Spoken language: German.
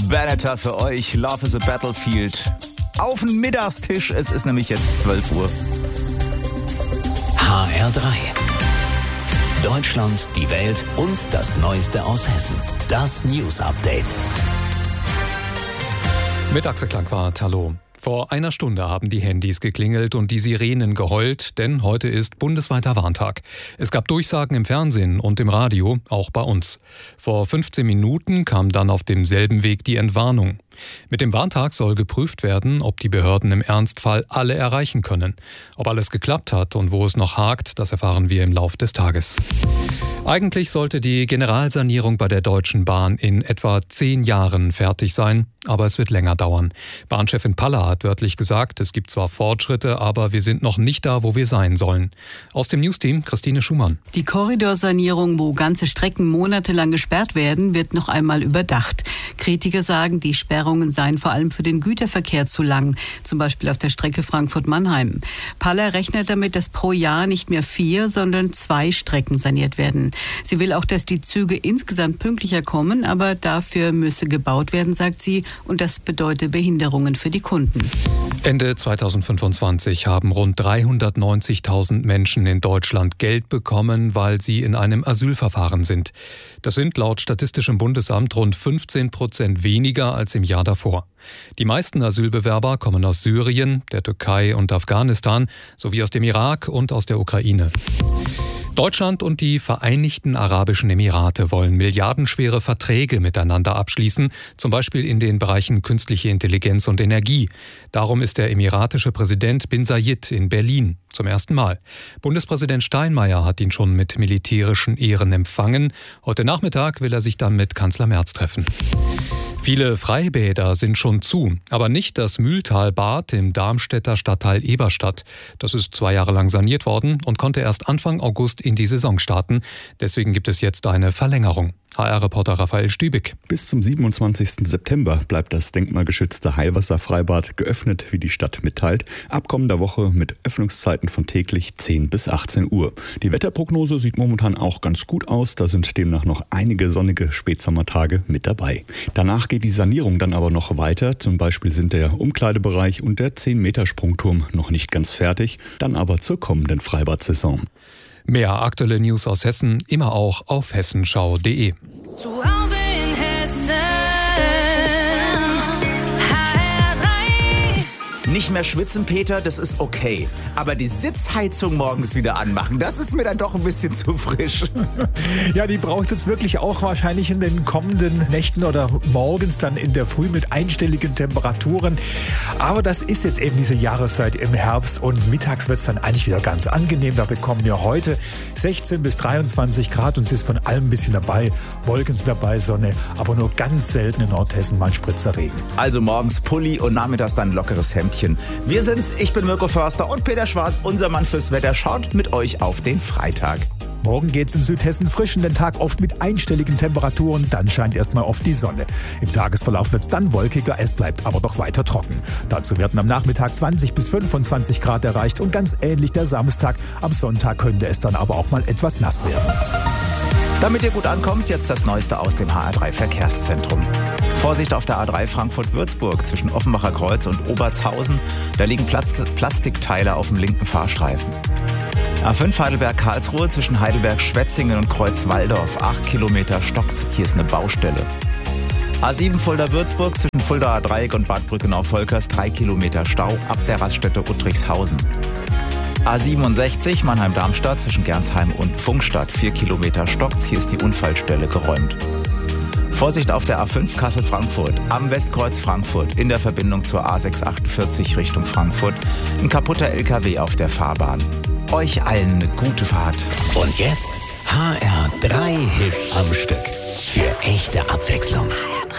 Baneta für euch. Love is a Battlefield. Auf den Mittagstisch. Es ist nämlich jetzt 12 Uhr. HR3. Deutschland, die Welt und das Neueste aus Hessen. Das News Update. Mit Axel Klangwart, hallo. Vor einer Stunde haben die Handys geklingelt und die Sirenen geheult, denn heute ist bundesweiter Warntag. Es gab Durchsagen im Fernsehen und im Radio, auch bei uns. Vor 15 Minuten kam dann auf demselben Weg die Entwarnung. Mit dem Warntag soll geprüft werden, ob die Behörden im Ernstfall alle erreichen können. Ob alles geklappt hat und wo es noch hakt, das erfahren wir im Lauf des Tages. Eigentlich sollte die Generalsanierung bei der Deutschen Bahn in etwa 10 Jahren fertig sein, aber es wird länger dauern. Bahnchefin Paller hat wörtlich gesagt, es gibt zwar Fortschritte, aber wir sind noch nicht da, wo wir sein sollen. Aus dem Newsteam Christine Schumann. Die Korridorsanierung, wo ganze Strecken monatelang gesperrt werden, wird noch einmal überdacht. Kritiker sagen, die Sperrungen seien vor allem für den Güterverkehr zu lang, zum Beispiel auf der Strecke Frankfurt-Mannheim. Paller rechnet damit, dass pro Jahr nicht mehr 4, sondern 2 Strecken saniert werden. Sie will auch, dass die Züge insgesamt pünktlicher kommen, aber dafür müsse gebaut werden, sagt sie, und das bedeutet Behinderungen für die Kunden. Ende 2025 haben rund 390.000 Menschen in Deutschland Geld bekommen, weil sie in einem Asylverfahren sind. Das sind laut Statistischem Bundesamt rund 15% weniger als im Jahr davor. Die meisten Asylbewerber kommen aus Syrien, der Türkei und Afghanistan sowie aus dem Irak und aus der Ukraine. Deutschland und die Vereinigten Arabischen Emirate wollen milliardenschwere Verträge miteinander abschließen, zum Beispiel in den Bereichen künstliche Intelligenz und Energie. Darum ist der emiratische Präsident Bin Zayed in Berlin zum ersten Mal. Bundespräsident Steinmeier hat ihn schon mit militärischen Ehren empfangen. Heute Nachmittag will er sich dann mit Kanzler Merz treffen. Viele Freibäder sind schon zu, aber nicht das Mühltalbad im Darmstädter Stadtteil Eberstadt. Das ist 2 Jahre lang saniert worden und konnte erst Anfang August in die Saison starten. Deswegen gibt es jetzt eine Verlängerung. HR-Reporter Raphael Stübig. Bis zum 27. September bleibt das denkmalgeschützte Heilwasserfreibad geöffnet, wie die Stadt mitteilt. Ab kommender Woche mit Öffnungszeiten von täglich 10 bis 18 Uhr. Die Wetterprognose sieht momentan auch ganz gut aus. Da sind demnach noch einige sonnige Spätsommertage mit dabei. Danach geht die Sanierung dann aber noch weiter. Zum Beispiel sind der Umkleidebereich und der 10-Meter-Sprungturm noch nicht ganz fertig. Dann aber zur kommenden Freibad-Saison. Mehr aktuelle News aus Hessen immer auch auf hessenschau.de. Zu Hause in Hessen, HR3. Nicht mehr schwitzen, Peter, das ist okay. Aber die Sitzheizung morgens wieder anmachen, das ist mir dann doch ein bisschen zu frisch. Ja, die braucht es jetzt wirklich auch wahrscheinlich in den kommenden Nächten oder morgens dann in der Früh mit einstelligen Temperaturen. Aber das ist jetzt eben diese Jahreszeit im Herbst und mittags wird es dann eigentlich wieder ganz angenehm. Da bekommen wir heute 16 bis 23 Grad und es ist von allem ein bisschen dabei. Wolken sind dabei, Sonne, aber nur ganz selten in Nordhessen mal ein Spritzer Regen. Also morgens Pulli und nachmittags dann lockeres Hemdchen. Wir sind's, ich bin Mirko Förster und Peter Schwarz, unser Mann fürs Wetter, schaut mit euch auf den Freitag. Morgen geht's in Südhessen frisch in den Tag oft mit einstelligen Temperaturen, dann scheint erstmal oft die Sonne. Im Tagesverlauf wird's dann wolkiger, es bleibt aber doch weiter trocken. Dazu werden am Nachmittag 20 bis 25 Grad erreicht und ganz ähnlich der Samstag. Am Sonntag könnte es dann aber auch mal etwas nass werden. Damit ihr gut ankommt, jetzt das Neueste aus dem HR3 Verkehrszentrum. Vorsicht auf der A3 Frankfurt-Würzburg zwischen Offenbacher Kreuz und Obertshausen. Da liegen Plastikteile auf dem linken Fahrstreifen. A5 Heidelberg-Karlsruhe zwischen Heidelberg-Schwetzingen und Kreuz-Walldorf. 8 Kilometer stockt's. Hier ist eine Baustelle. A7 Fulda-Würzburg zwischen Fuldaer Dreieck und Bad Brückenau-Volkers. 3 Kilometer Stau ab der Raststätte Uttrichshausen. A67 Mannheim-Darmstadt zwischen Gernsheim und Pfungstadt. 4 Kilometer stockt's. Hier ist die Unfallstelle geräumt. Vorsicht auf der A5 Kassel-Frankfurt, am Westkreuz Frankfurt, in der Verbindung zur A648 Richtung Frankfurt. Ein kaputter LKW auf der Fahrbahn. Euch allen eine gute Fahrt. Und jetzt HR3 Hits am Stück. Für echte Abwechslung.